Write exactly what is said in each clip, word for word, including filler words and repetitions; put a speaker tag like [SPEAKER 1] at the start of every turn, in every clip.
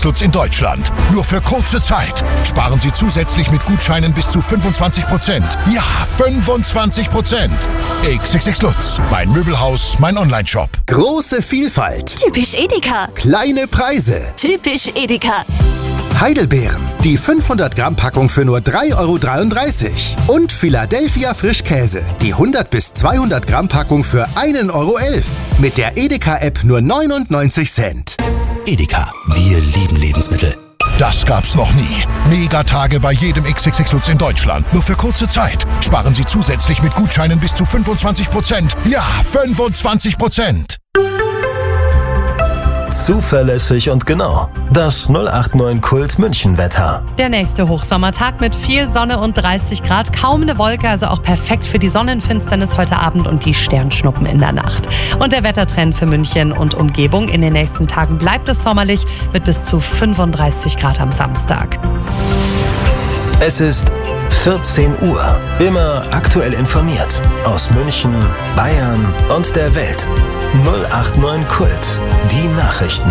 [SPEAKER 1] sechs Lutz in Deutschland. Nur für kurze Zeit. Sparen Sie zusätzlich mit Gutscheinen bis zu fünfundzwanzig Prozent. Ja, fünfundzwanzig Prozent. X sechs sechs Lutz. Mein Möbelhaus, mein Onlineshop.
[SPEAKER 2] Große Vielfalt.
[SPEAKER 3] Typisch Edeka.
[SPEAKER 2] Kleine Preise.
[SPEAKER 3] Typisch Edeka.
[SPEAKER 2] Heidelbeeren. Die fünfhundert Gramm Packung für nur drei Euro dreiunddreißig. Und Philadelphia Frischkäse. Die hundert bis zweihundert Gramm Packung für ein Euro elf. Mit der Edeka-App nur neunundneunzig Cent.
[SPEAKER 4] Edeka. Wir lieben Lebensmittel.
[SPEAKER 1] Das gab's noch nie. Megatage bei jedem X sechs sechs Lutz in Deutschland. Nur für kurze Zeit. Sparen Sie zusätzlich mit Gutscheinen bis zu fünfundzwanzig Prozent. Ja, fünfundzwanzig Prozent.
[SPEAKER 4] Zuverlässig und genau. Das null acht neun Kult München Wetter.
[SPEAKER 5] Der nächste Hochsommertag mit viel Sonne und dreißig Grad. Kaum eine Wolke, also auch perfekt für die Sonnenfinsternis heute Abend und die Sternschnuppen in der Nacht. Und der Wettertrend für München und Umgebung. In den nächsten Tagen bleibt es sommerlich mit bis zu fünfunddreißig Grad am Samstag.
[SPEAKER 4] Es ist vierzehn Uhr. Immer aktuell informiert. Aus München, Bayern und der Welt. null acht neun Kult. Die Nachrichten.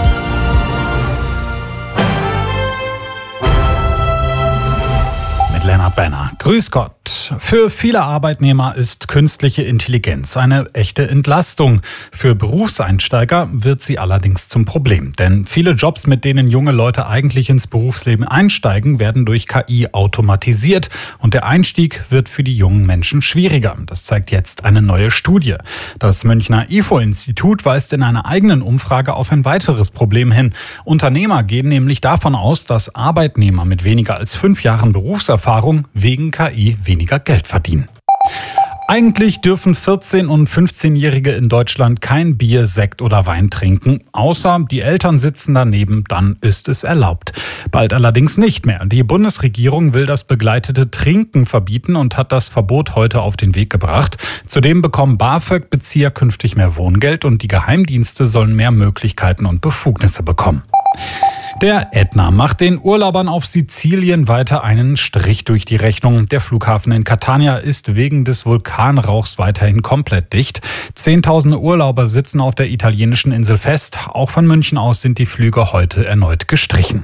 [SPEAKER 6] Mit Lennart Werner. Grüß Gott. Für viele Arbeitnehmer ist künstliche Intelligenz eine echte Entlastung. Für Berufseinsteiger wird sie allerdings zum Problem. Denn viele Jobs, mit denen junge Leute eigentlich ins Berufsleben einsteigen, werden durch K I automatisiert. Und der Einstieg wird für die jungen Menschen schwieriger. Das zeigt jetzt eine neue Studie. Das Münchner I F O-Institut weist in einer eigenen Umfrage auf ein weiteres Problem hin. Unternehmer gehen nämlich davon aus, dass Arbeitnehmer mit weniger als fünf Jahren Berufserfahrung wegen K I weniger Geld verdienen. Eigentlich dürfen vierzehn- und fünfzehnjährige in Deutschland kein Bier, Sekt oder Wein trinken, außer die Eltern sitzen daneben, dann ist es erlaubt. Bald allerdings nicht mehr. Die Bundesregierung will das begleitete Trinken verbieten und hat das Verbot heute auf den Weg gebracht. Zudem bekommen BAföG-Bezieher künftig mehr Wohngeld und die Geheimdienste sollen mehr Möglichkeiten und Befugnisse bekommen. Der Ätna macht den Urlaubern auf Sizilien weiter einen Strich durch die Rechnung. Der Flughafen in Catania ist wegen des Vulkanrauchs weiterhin komplett dicht. Zehntausende Urlauber sitzen auf der italienischen Insel fest. Auch von München aus sind die Flüge heute erneut gestrichen.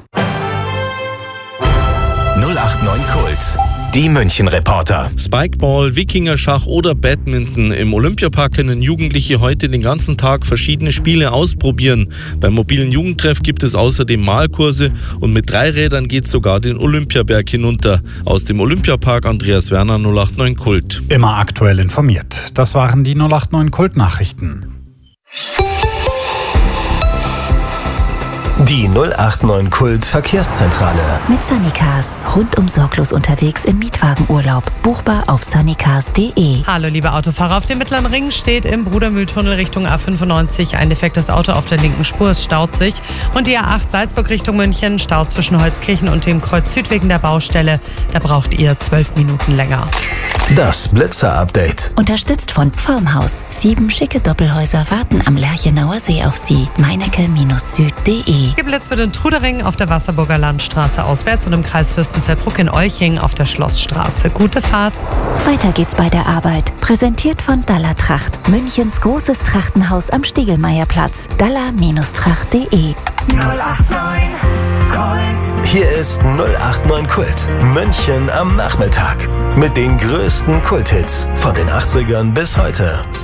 [SPEAKER 4] null acht neun Kult. Die München-Reporter.
[SPEAKER 7] Spikeball, Wikingerschach oder Badminton. Im Olympiapark können Jugendliche heute den ganzen Tag verschiedene Spiele ausprobieren. Beim mobilen Jugendtreff gibt es außerdem Malkurse und mit drei Rädern geht sogar den Olympiaberg hinunter. Aus dem Olympiapark Andreas Werner, null acht neun Kult.
[SPEAKER 6] Immer aktuell informiert. Das waren die null acht neun Kult-Nachrichten.
[SPEAKER 4] Die null acht neun Kult Verkehrszentrale.
[SPEAKER 3] Mit Sunnycars. Rundum sorglos unterwegs im Mietwagenurlaub. Buchbar auf sunnycars punkt de.
[SPEAKER 5] Hallo liebe Autofahrer, auf dem Mittleren Ring steht im Brudermühltunnel Richtung A fünfundneunzig ein defektes Auto auf der linken Spur, es staut sich. Und die A acht Salzburg Richtung München, Stau zwischen Holzkirchen und dem Kreuz Süd wegen der Baustelle. Da braucht ihr zwölf Minuten länger.
[SPEAKER 4] Das Blitzer-Update.
[SPEAKER 3] Unterstützt von Formhaus. Sieben schicke Doppelhäuser warten am Lerchenauer See auf Sie. meinecke Süd punkt de.
[SPEAKER 5] Geblitzt wird in Trudering auf der Wasserburger Landstraße auswärts und im Kreis Fürstenfeldbruck in Euching auf der Schlossstraße. Gute Fahrt.
[SPEAKER 3] Weiter geht's bei der Arbeit. Präsentiert von Dalla Tracht. Münchens großes Trachtenhaus am Stiegelmeierplatz. dalla Tracht punkt de.
[SPEAKER 8] null acht neun Kult.
[SPEAKER 4] Hier ist null acht neun Kult. München am Nachmittag. Mit den größten Kulthits von den achtzigern bis heute.